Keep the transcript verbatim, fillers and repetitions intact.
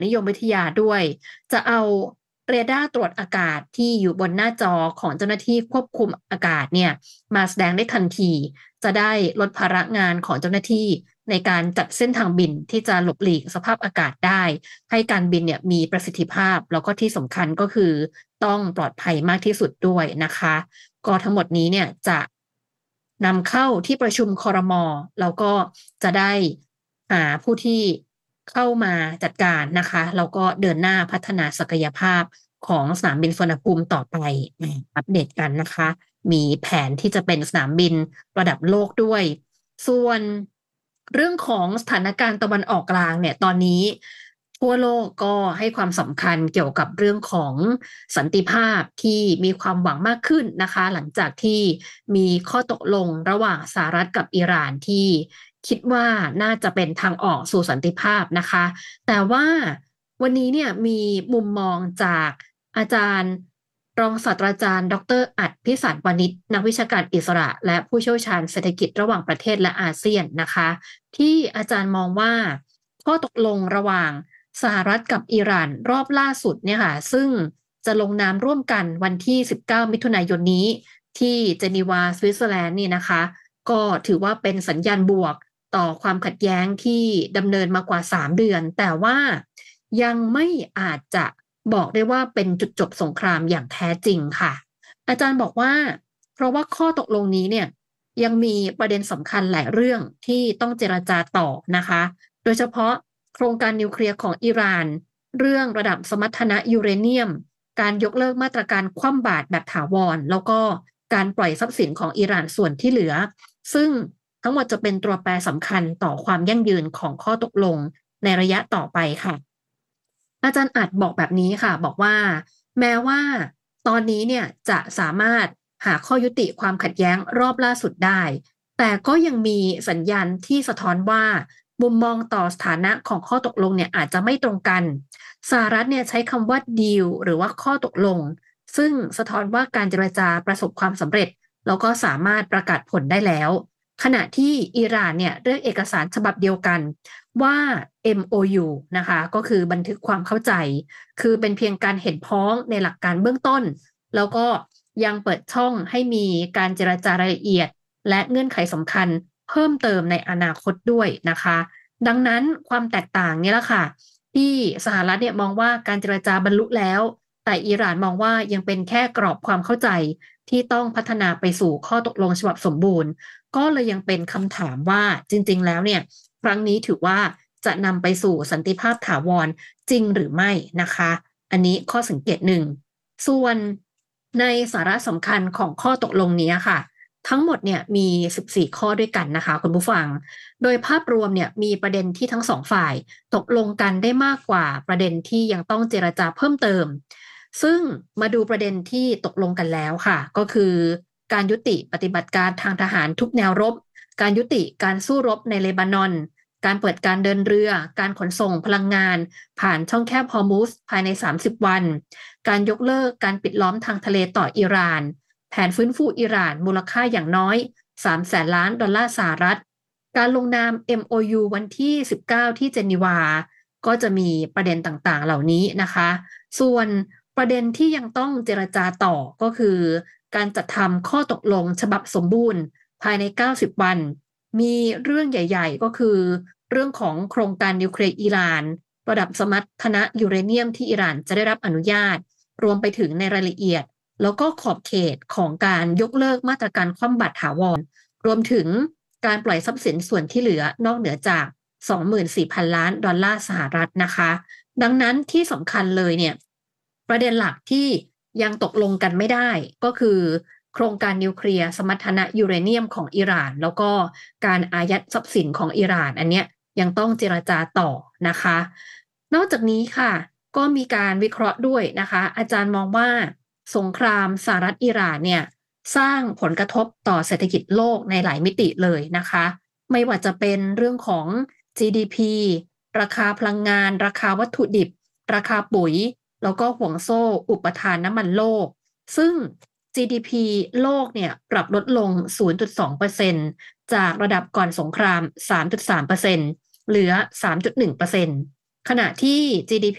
นิยมวิทยาด้วยจะเอาเรดาร์ตรวจอากาศที่อยู่บนหน้าจอของเจ้าหน้าที่ควบคุมอากาศเนี่ยมาแสดงได้ทันทีจะได้ลดภาระงานของเจ้าหน้าที่ในการจัดเส้นทางบินที่จะหลบหลีกสภาพอากาศได้ให้การบินเนี่ยมีประสิทธิภาพแล้วก็ที่สำคัญก็คือต้องปลอดภัยมากที่สุดด้วยนะคะก็ทั้งหมดนี้เนี่ยจะนำเข้าที่ประชุมครม.แล้วก็จะได้หาผู้ที่เข้ามาจัดการนะคะแล้วก็เดินหน้าพัฒนาศักยภาพของสนามบินสุวรรณภูมิต่อไปอัปเดตกันนะคะมีแผนที่จะเป็นสนามบินระดับโลกด้วยส่วนเรื่องของสถานการณ์ตะวันออกกลางเนี่ยตอนนี้ทั่วโลกก็ให้ความสำคัญเกี่ยวกับเรื่องของสันติภาพที่มีความหวังมากขึ้นนะคะหลังจากที่มีข้อตกลงระหว่างสหรัฐกับอิหร่านที่คิดว่าน่าจะเป็นทางออกสู่สันติภาพนะคะแต่ว่าวันนี้เนี่ยมีมุมมองจากอาจารย์รองศาสตราจารย์ดรอัฏฐพิสารวานิชนักวิชาการอิสระและผู้เชี่ยวชาญเศรษฐกิจระหว่างประเทศและอาเซียนนะคะที่อาจารย์มองว่าข้อตกลงระหว่างสหรัฐกับอิหร่านรอบล่าสุดเนี่ยค่ะซึ่งจะลงนามร่วมกันวันที่สิบเก้ามิถุนายนนี้ที่เจนีวาสวิตเซอร์แลนด์นี่นะคะก็ถือว่าเป็นสัญญาณบวกต่อความขัดแย้งที่ดำเนินมากว่าสามเดือนแต่ว่ายังไม่อาจจะบอกได้ว่าเป็นจุดจบสงครามอย่างแท้จริงค่ะอาจารย์บอกว่าเพราะว่าข้อตกลงนี้เนี่ยยังมีประเด็นสำคัญหลายเรื่องที่ต้องเจรจาต่อนะคะโดยเฉพาะโครงการนิวเคลียร์ของอิหร่านเรื่องระดับสมรรถนะยูเรเนียมการยกเลิกมาตรการคว่ำบาตรแบบถาวรแล้วก็การปล่อยทรัพย์สินของอิหร่านส่วนที่เหลือซึ่งทั้งหมดจะเป็นตัวแปรสำคัญต่อความยั่งยืนของข้อตกลงในระยะต่อไปค่ะอาจารย์อัดบอกแบบนี้ค่ะบอกว่าแม้ว่าตอนนี้เนี่ยจะสามารถหาข้อยุติความขัดแย้งรอบล่าสุดได้แต่ก็ยังมีสัญญาณที่สะท้อนว่ามุมมองต่อสถานะของข้อตกลงเนี่ยอาจจะไม่ตรงกันสหรัฐเนี่ยใช้คำว่าดีลหรือว่าข้อตกลงซึ่งสะท้อนว่าการเจรจาประสบความสำเร็จแล้วก็สามารถประกาศผลได้แล้วขณะที่อิหร่านเนี่ยเรียกเอกสารฉบับเดียวกันว่า เอ็ม โอ ยู นะคะก็คือบันทึกความเข้าใจคือเป็นเพียงการเห็นพ้องในหลักการเบื้องต้นแล้วก็ยังเปิดช่องให้มีการเจรจารายละเอียดและเงื่อนไขสำคัญเพิ่มเติมในอนาคตด้วยนะคะดังนั้นความแตกต่างนี้แหละค่ะที่สหรัฐเนี่ยมองว่าการเจรจาบรรลุแล้วแต่อิหร่านมองว่ายังเป็นแค่กรอบความเข้าใจที่ต้องพัฒนาไปสู่ข้อตกลงฉบับสมบูรณ์ก็เลยยังเป็นคำถามว่าจริงๆแล้วเนี่ยครั้งนี้ถือว่าจะนำไปสู่สันติภาพถาวรจริงหรือไม่นะคะอันนี้ข้อสังเกตหนึ่งส่วนในสาระสำคัญของข้อตกลงนี้ค่ะทั้งหมดเนี่ยมีสิบสี่ข้อด้วยกันนะคะคุณผู้ฟังโดยภาพรวมเนี่ยมีประเด็นที่ทั้งสองฝ่ายตกลงกันได้มากกว่าประเด็นที่ยังต้องเจรจาเพิ่มเติมซึ่งมาดูประเด็นที่ตกลงกันแล้วค่ะก็คือการยุติปฏิบัติการทางทหารทุกแนวรบการยุติการสู้รบในเลบานอนการเปิดการเดินเรือการขนส่งพลังงานผ่านช่องแคบฮอร์มุสภายในสามสิบวันการยกเลิกการปิดล้อมทางทะเลต่ออิหร่านแผนฟื้นฟูอิหร่านมูลค่าอย่างน้อยสามแสนล้านดอลลาร์สหรัฐการลงนาม เอ็ม โอ ยู วันที่สิบเก้าที่เจนีวาก็จะมีประเด็นต่างๆเหล่านี้นะคะส่วนประเด็นที่ยังต้องเจรจาต่อก็คือการจัดทำข้อตกลงฉบับสมบูรณ์ภายในเก้าสิบวันมีเรื่องใหญ่ๆก็คือเรื่องของโครงการนิวเคลียร์อิหร่านระดับสมรรถนะยูเรเนียมที่อิหร่านจะได้รับอนุญาตรวมไปถึงในรายละเอียดแล้วก็ขอบเขตของการยกเลิกมาตรการคว่ำบาตรถาวรรวมถึงการปล่อยทรัพย์สินส่วนที่เหลือนอกเหนือจาก สองหมื่นสี่พัน ล้านดอลลาร์สหรัฐนะคะดังนั้นที่สำคัญเลยเนี่ยประเด็นหลักที่ยังตกลงกันไม่ได้ก็คือโครงการนิวเคลียร์สมรรถนะยูเรเนียมของอิหร่านแล้วก็การอายัดทรัพย์สินของอิหร่านอันเนี้ยยังต้องเจรจาต่อนะคะนอกจากนี้ค่ะก็มีการวิเคราะห์ด้วยนะคะอาจารย์มองว่าสงครามสหรัฐอิหร่านเนี่ยสร้างผลกระทบต่อเศรษฐกิจโลกในหลายมิติเลยนะคะไม่ว่าจะเป็นเรื่องของ จี ดี พี ราคาพลังงานราคาวัตถุดิบราคาปุ๋ยแล้วก็ห่วงโซ่อุปทานน้ำมันโลกซึ่ง จี ดี พี โลกเนี่ยปรับลดลง ศูนย์จุดสองเปอร์เซ็นต์ จากระดับก่อนสงคราม สามจุดสามเปอร์เซ็นต์ เหลือ สามจุดหนึ่งเปอร์เซ็นต์ ขณะที่ จี ดี